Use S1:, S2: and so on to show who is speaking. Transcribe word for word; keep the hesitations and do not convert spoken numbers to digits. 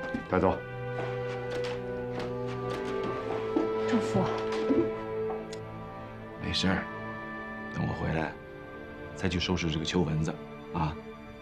S1: 带走。
S2: 丈夫，
S3: 没事儿，等我回来再去收拾这个秋蚊子啊。